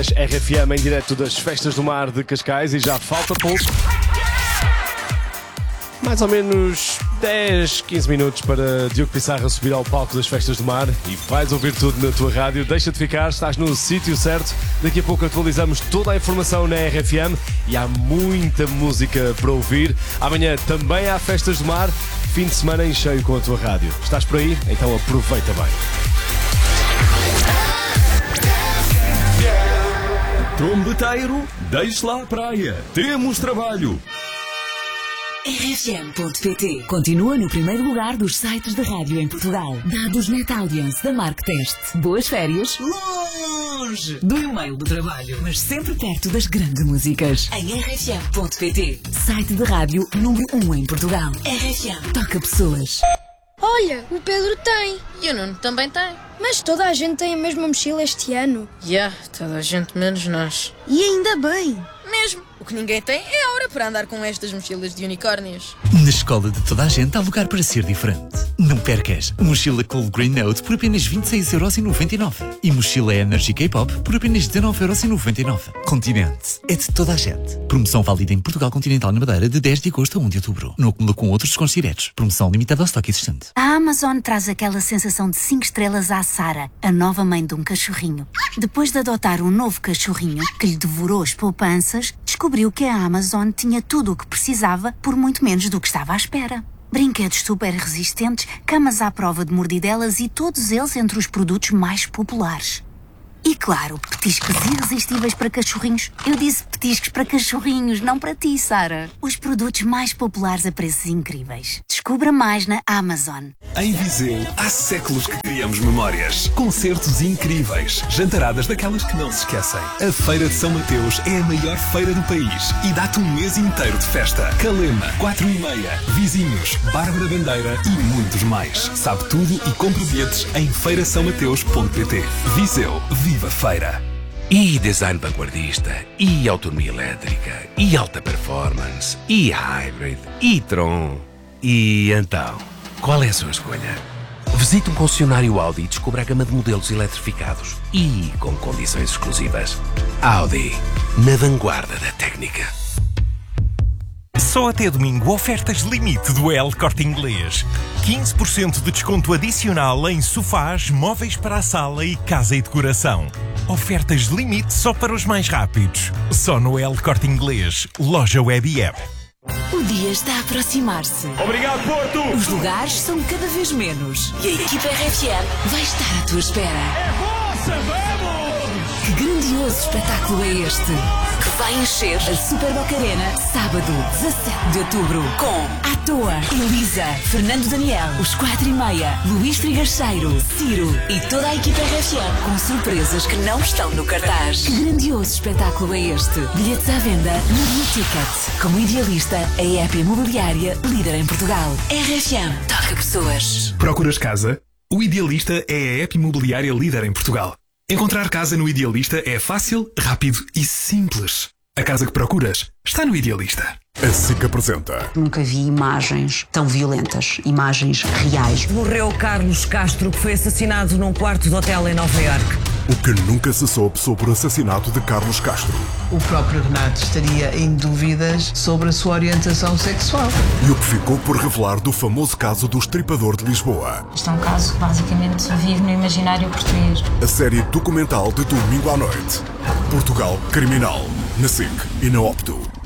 10, RFM em direto das Festas do Mar de Cascais e já falta pouco. Mais ou menos 10, 15 minutos para Diogo Pissarra subir ao palco das Festas do Mar e vais ouvir tudo na tua rádio. Deixa de ficar, estás no sítio certo. Daqui a pouco atualizamos toda a informação na RFM e há muita música para ouvir. Amanhã também há Festas do Mar, fim de semana em cheio com a tua rádio. Estás por aí? Então aproveita bem. Trombeteiro, deixe lá a praia. Temos trabalho. RFM.pt continua no primeiro lugar dos sites de rádio em Portugal. Dados Net Audience da Mark Test. Boas férias longe do e-mail do trabalho, mas sempre perto das grandes músicas. Em RFM.pt, site de rádio número 1 em Portugal. RFM toca pessoas. Olha, o Pedro tem. E o Nuno também tem. Mas toda a gente tem a mesma mochila este ano. Toda a gente menos nós. E ainda bem. Mesmo. O que ninguém tem é a hora para andar com estas mochilas de unicórnios. Na escola de toda a gente há lugar para ser diferente. Não percas. Mochila Cool Green Note por apenas 26,99€ e mochila Energy K-Pop por apenas 19,99€. Continente. É de toda a gente. Promoção válida em Portugal Continental na Madeira de 10 de agosto a 1 de outubro. No acúmulo com outros descontos diretos. Promoção limitada ao estoque existente. A Amazon traz aquela sensação de 5 estrelas à Sara, a nova mãe de um cachorrinho. Depois de adotar um novo cachorrinho que lhe devorou as poupanças, descobriu que a Amazon tinha tudo o que precisava por muito menos do que estava à espera. Brinquedos super resistentes, camas à prova de mordidelas e todos eles entre os produtos mais populares. E claro, petiscos irresistíveis para cachorrinhos. Eu disse petiscos para cachorrinhos, não para ti, Sara. Os produtos mais populares a preços incríveis. Descubra mais na Amazon. Em Viseu, há séculos que criamos memórias. Concertos incríveis. Jantaradas daquelas que não se esquecem. A Feira de São Mateus é a maior feira do país e dá-te um mês inteiro de festa. Calema, 4:30, Vizinhos, Bárbara Bandeira e muitos mais. Sabe tudo e compre bilhetes em feirasaomateus.pt. Viseu, viva a feira! E design vanguardista, e autonomia elétrica, e alta performance, e hybrid, e Tron. E então, qual é a sua escolha? Visite um concessionário Audi e descubra a gama de modelos eletrificados e com condições exclusivas. Audi, na vanguarda da técnica. Só até domingo, ofertas limite do El Corte Inglês. 15% de desconto adicional em sofás, móveis para a sala e casa e decoração. Ofertas limite só para os mais rápidos. Só no El Corte Inglês, loja web e app. O dia está a aproximar-se. Obrigado, Porto! Os lugares são cada vez menos e a equipa RFM vai estar à tua espera. É vossa, vamos! Que grandioso espetáculo é este? Que vai encher a Super Boca Arena sábado, 17 de outubro, com à toa Elisa, Fernando Daniel, os 4:30, Luís Trigacheiro, Ciro e toda a equipa RFM com surpresas que não estão no cartaz. Que grandioso espetáculo é este? Bilhetes à venda no Dia Ticket. Como idealista, a app imobiliária líder em Portugal. RFM toca pessoas. Procuras casa? O Idealista é a app imobiliária líder em Portugal. Encontrar casa no Idealista é fácil, rápido e simples. A casa que procuras está no Idealista. A SIC apresenta. Nunca vi imagens tão violentas, imagens reais. Morreu Carlos Castro, que foi assassinado num quarto de hotel em Nova Iorque. O que nunca se soube sobre o assassinato de Carlos Castro. O próprio Renato estaria em dúvidas sobre a sua orientação sexual. E o que ficou por revelar do famoso caso do estripador de Lisboa. Isto é um caso que basicamente vive no imaginário português. A série documental de domingo à noite. Portugal Criminal. Na SIC e na Opto.